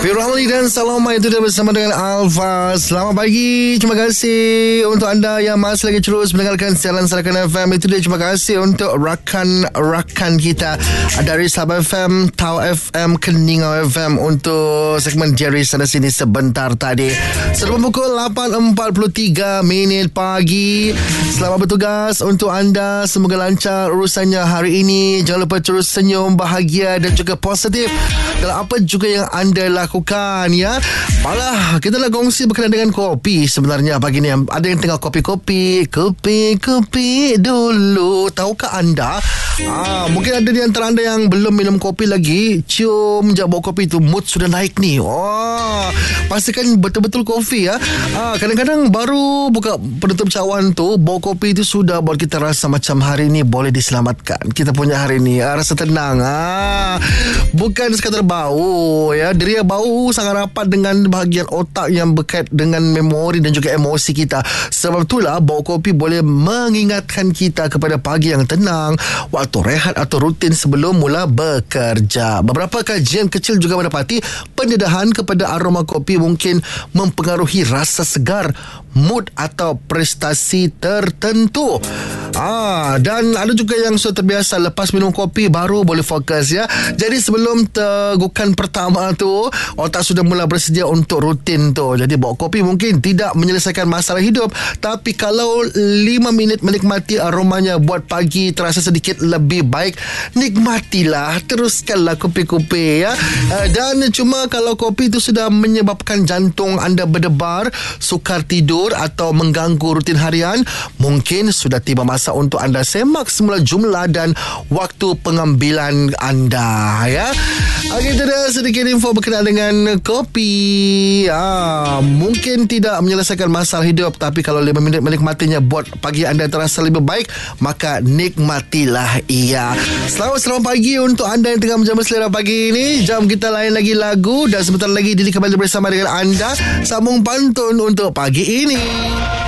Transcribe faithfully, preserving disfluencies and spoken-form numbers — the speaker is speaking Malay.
Firhamli dan Saloma itu dah bersama dengan Alfa. Selamat pagi. Terima kasih untuk anda yang masih lagi terus mendengarkan siaran Sarakan F M. Itu dia, terima kasih untuk rakan-rakan kita dari Sabah F M, Tau F M, Keningau F M untuk segmen Jerry sana sini sebentar tadi. Sudah pukul lapan empat puluh tiga minit pagi. Selamat bertugas untuk anda. Semoga lancar urusannya hari ini. Jangan lupa terus senyum, bahagia dan juga positif dalam apa juga yang anda lakukan, ya. Malah kita nak kongsi berkenaan dengan kopi sebenarnya pagi ni. Ada yang tengah kopi-kopi, kopi-kopi dulu. Tahukah anda? Ah, mungkin ada di antara anda yang belum minum kopi lagi. Cium je bau kopi tu, mood sudah naik ni. Oh, pastikan betul-betul kopi, ya. Ah, kadang-kadang baru buka penutup cawan tu, bau kopi tu sudah buat kita rasa macam hari ni boleh diselamatkan. Kita punya hari ni ah, rasa tenang. Ah, bukan sekadar bau, ya. Dia bau sangat rapat dengan bahagian otak yang berkait dengan memori dan juga emosi kita. Sebab itulah bau kopi boleh mengingatkan kita kepada pagi yang tenang, waktu rehat atau rutin sebelum mula bekerja. Beberapa kajian kecil juga mendapati pendedahan kepada aroma kopi mungkin mempengaruhi rasa segar, mood atau prestasi tertentu. Ah, dan ada juga yang sudah terbiasa lepas minum kopi baru boleh fokus, ya. Jadi sebelum tegukan pertama tu, otak sudah mula bersedia untuk rutin tu. Jadi bawa kopi mungkin tidak menyelesaikan masalah hidup, tapi kalau lima minit menikmati aromanya buat pagi terasa sedikit lebih baik, nikmatilah, teruskanlah kopi-kopi, ya. Uh, dan cuma kalau kopi itu sudah menyebabkan jantung anda berdebar, sukar tidur atau mengganggu rutin harian, mungkin sudah tiba masa untuk anda semak semula jumlah dan waktu pengambilan anda, ya. Okey, itu dah sedikit info berkenaan dengan kopi. Ah, mungkin tidak menyelesaikan masalah hidup, tapi kalau lima minit menikmatinya buat pagi anda terasa lebih baik, maka nikmatilah ia. Selamat selamat pagi untuk anda yang tengah menjamu selera pagi ini. Jam kita lain lagi lagu dan sebentar lagi Didi kembali bersama dengan anda. Sambung pantun untuk pagi ini.